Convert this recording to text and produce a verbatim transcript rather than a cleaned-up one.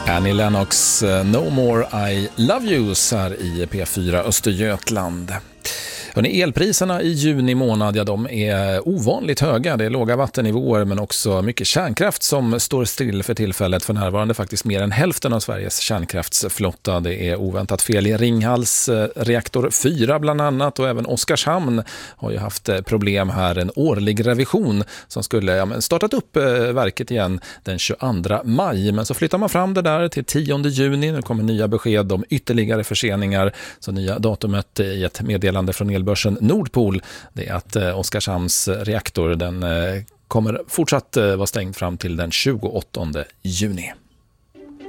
Annie Lennox, No More I Love Yous här i P fyra Östergötland. Hörrni, elpriserna i juni månad, ja, de är ovanligt höga. Det är låga vattennivåer men också mycket kärnkraft som står still för tillfället. För närvarande faktiskt mer än hälften av Sveriges kärnkraftsflotta. Det är oväntat fel i Ringhals reaktor fyra bland annat, och även Oskarshamn har ju haft problem här. En årlig revision som skulle ja, men startat upp verket igen den tjugoandra maj. Men så flyttar man fram det där till tionde juni. Nu kommer nya besked om ytterligare förseningar. Så nya datumet i ett meddelande från el börsen Nordpol, det är att eh, Oskarshamns reaktor den eh, kommer fortsatt eh, vara stängd fram till den tjugoåttonde juni.